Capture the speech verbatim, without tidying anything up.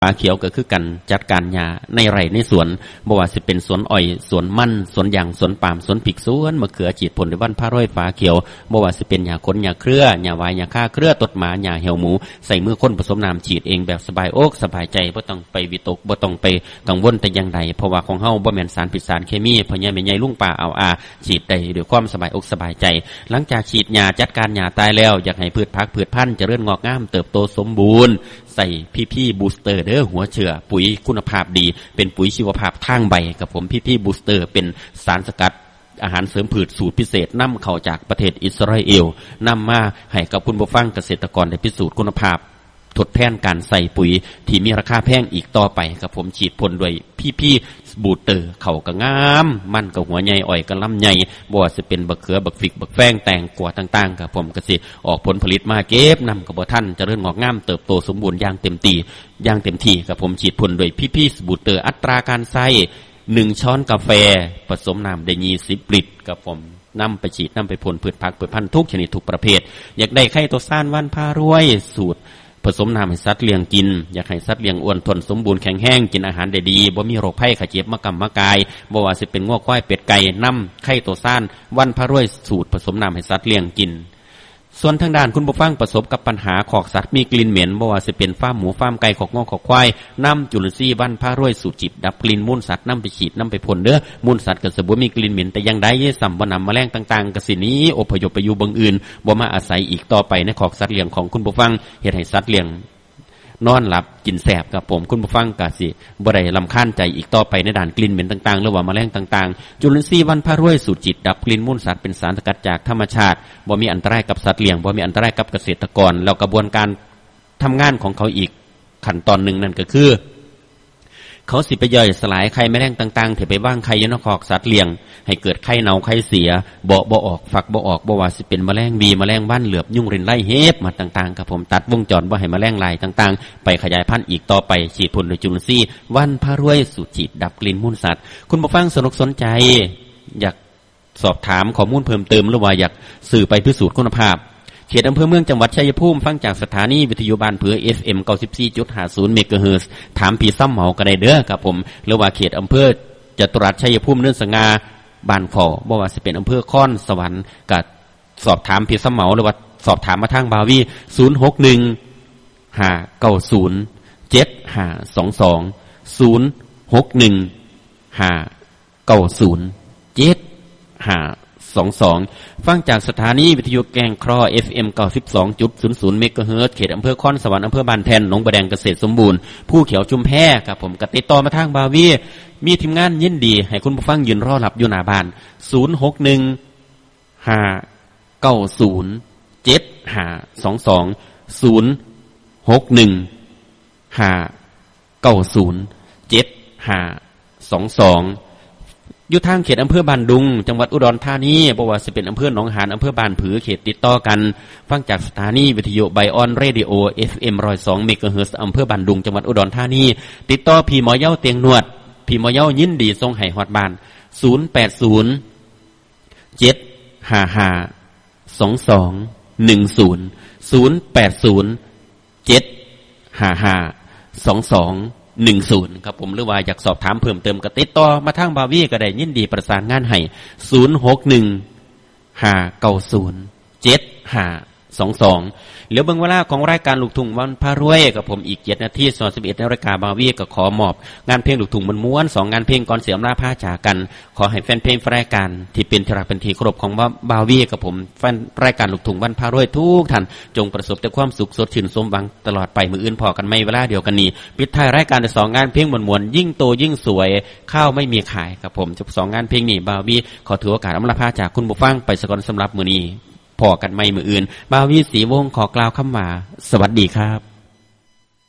ป่าเขียวก็คือกันจัดการหญ้าในไร่ในสวนบ่ว่าสิเป็นสวนอ้อยสวนมันสวนยางสวนปาล์มสวนพริกสวนมะเขือจีดผลในวันพระร้อยฟ้าเขียวบ่ว่าสิเป็นหญ้าขนหญ้าเครือหญ้าวายหญ้าฆ่าเครือตดหมาหญ้าเหี่ยวหมูใส่มือคนผสมน้ำฉีดเองแบบสบายอกสบายใจบ่ต้องไปวิตกบ่ต้องไปกังวลแต่อย่างใดเพราะว่าของเฮาบ่แม่นสารพิษสารเคมีพ่อใหญ่แม่ใหญ่ลุงป้าเอาอาฉีดได้ด้วยความสบายอกสบายใจหลังจากฉีดหญ้าจัดการหญ้าตายแล้วอยากให้พืชผักพืชพันธุ์เจริญงอกงามเติบโตสมบูรณ์ใส่พี่ๆบูสเตอร์เด้อหัวเชื้อปุ๋ยคุณภาพดีเป็นปุ๋ยชีวภาพทางใบกับผมพี่ๆบูสเตอร์เป็นสารสกัดอาหารเสริมพืชสูตรพิเศษนำเข้าจากประเทศอิสราเอลนำมาให้กับคุณผู้ฟังเกษตรกรได้พิสูจน์คุณภาพทดแทนการใส่ปุ๋ยที่มีราคาแพงอีกต่อไปกับผมฉีดพ่นด้วยพี่ๆบูสเตอร์เขาก็งามมันกับหัวใหญ่อ้อยกับลำใหญ่บ่ว่าสิเป็นบักเขือบักฟิกบักแฟงแตงกวาต่างๆกับผมก็สิออกผลผลิตมาเก็บนำกับบ่ท่านเจริญงอกงามเติบโตสมบูรณ์อย่างเต็มที่อย่างเต็มที่กับผมฉีดพ่นด้วยพี่ๆบูสเตอร์อัตราการใส่หนึ่งช้อนกาแฟผสมน้ำได้ยี่สิบลิตรกับผมนำไปฉีดนำไปพ่นพืชผักพืชพันธุ์ทุกชนิดทุกประเภทอยากได้ไข่ตัวซ่านวันพารวยสูตรผสมน้ำให้สัตว์เลี้ยงกินอยากให้สัตว์เลี้ยงอ้วนทนสมบูรณ์แข็งแรงกินอาหารได้ดีบ่มีโรคภัยไข้เจ็บมากำมากายบ่ว่าสิเป็นงัวควายเป็ดไก่นำไข่ตัวซ่านวันพารวยสูตรผสมน้ำให้สัตว์เลี้ยงกินส่วนทางด้านคุณผู้ฟังประสบกับปัญหาขอกสัตว์มีกลิ่นเหม็นบ่ว่าสิเป็นฟาร์มหมูฟาร์มไก่ขอกงอกขอกควายนำจุลินทรีย์วันพารวยสูตรจิบดับกลิ่นมูลสัตว์นำไปฉีดนำไปพ่นเด้อมูลสัตว์ก็สิบ่มีกลิ่นเหม็นแต่ยังได้สัมบ่นำแมลงต่างๆก็สิหนีอพยพไปอยู่บังอื่นบ่มาอาศัยอีกต่อไปในขอกสัตว์เลี้ยงของคุณผู้ฟังเฮ็ดให้สัตว์เลี้ยงนอนหลับกินแสบกับผมคุณผู้ฟังกะสิบ่ได้รำคาญใจอีกต่อไปในด่านกลิ่นเหม็นต่างๆหรือว่าแมลงต่างๆจุลินทรีย์วันพารวยสูตรจิตดับกลิ่นมูลสัตว์เป็นสารสกัดจากธรรมชาติบ่มีอันตรายกับสัตว์เลี้ยงบ่มีอันตรายกับเกษตรกรแล้วกระบวนการทำงานของเขาอีกขั้นตอนหนึ่งนั่นก็คือเขาสิไปย่อยสลายไข่แมลงต่างๆที่ไปว่างไข่อยู่ในคอกสัตว์เลี้ยงให้เกิดไข่เน่าไข่เสียเบาะบ่ออกฝักบ่ออกบ่ว่าสิเป็นแมลงบีแมลงบ้านเหลือบยุ่งรินไล่เห็บมาต่างๆครับผมตัดวงจรบ่ให้แมลงลายต่างๆไปขยายพันธุ์อีกต่อไปฉีดพ่นโดยจุลินทรีย์วันพารวยสูตรฉีดดับกลิ่นมูลสัตว์คุณผู้ฟังสนุกสนใจอยากสอบถามข้อมูลเพิ่มเติมหรือว่าอยากสื่อไปพิสูจน์คุณภาพเขตอำเภอเมืองจังหวัดชัยภูมิฟังจากสถานีวิทยุบ้านเผือ เอฟ เอ็ม เก้าสิบสี่จุดห้าศูนย์ เมกะเฮิรตซ์ถามพี่ซ้ำเหมาก็ได้เด้อครับผมหรือว่าเขตอำเภอจตุรัสชัยภูมิเนินสง่าบ้านขอบ่ว่าสิเป็นอำเภอค้อนสวรรค์ก็สอบถามพี่ซ้ำเหมาหรือว่าสอบถามมาทางบาวีศูนย์ หก หนึ่ง ห้า เก้า ศูนย์ เจ็ด ห้า สอง สอง ศูนย์ หก หนึ่ง ห้า เก้า ศูนย์ เจ็ด ห้า สอง สองฟังจากสถานีวิทยุแกงครอ เอฟ เอ็ม เก้าสิบสองจุดศูนย์ศูนย์ เมกะเฮิรตซ์เขตอำเภอค้อนสวรรค์อำเภอบ้านแท่นหนองบัวแดงเกษตรสมบูรณ์ผู้เขียวชุมแพครับผมก็ติดต่อมาทางบาวีมีทีมงานยินดีให้คุณผู้ฟังยืนรอรับอยู่หน้าบ้านศูนย์ หก หนึ่ง ห้า เก้า ศูนย์ เจ็ด ห้า สอง สอง ศูนย์ หก หนึ่ง ห้า เก้า ศูนย์ เจ็ด ห้า สอง สองอยู่ทางเขตอำเภอบ้านดุงจังหวัดอุดรธานีบ่ว่าสิเป็นอำเภอหนองหานอำเภอบ้านผือเขตติดต่อกันฟังจากสถานีวิทยุไบออนเรดิโอ เอฟ เอ็ม หนึ่งร้อยสอง เมกะเฮิรตซ์อำเภอบ้านดุงจังหวัดอุดรธานีติดต่อพี่หมอเย้าเตียงนวดพี่หมอเย้ายินดีส่งให้ฮอดบ้านศูนย์ แปด ศูนย์ เจ็ด ห้า ห้า สอง สอง หนึ่ง ศูนย์ ศูนย์ แปด ศูนย์ เจ็ด ห้า ห้า สอง สองหนึ่งศูนย์ครับผมหรือว่าอยากสอบถามเพิ่มเติมก็ติดต่อมาทางบาวีก็ได้ยินดีประสานงานให้ศูนย์ หก หนึ่ง ห้า เก้า ศูนย์ เจ็ด ห้า สอง สองเหลือเบิ่งเวลาของรายการลูกทุ่งวันพารวยกับผมอีกเจ็ดนาทีสามสิบเอ็ดนาฬิกาบาวีก็ขอมอบงานเพลงลูกทุ่งม้วนๆสองงานเพลงก่อนเสียมลาพาจากกันขอให้แฟนเพลงรายการที่เป็นที่รักเป็นที่เคารพของบาวีกับผมแฟนรายการลูกทุ่งวันพารวยทุกท่านจงประสบแต่ความสุขสดชื่นสมหวังตลอดไปมื้ออื่นพอกันไม่เวลาเดียวกันนี้ปิดท้ายรายการด้วยสองงานเพลงม้วนๆยิ่งโตยิ่งสวยข้าวไม่มีขายครับผมสองงานเพลงนี้บาวีขอถือโอกาสอำลาพาจากคุณผู้ฟังไปสักก่อนสำหรับมื้อนี้พอกันไม่มืออื่นบาวีศรีวงศ์ขอกล่าวคำว่าสวัสดีครับ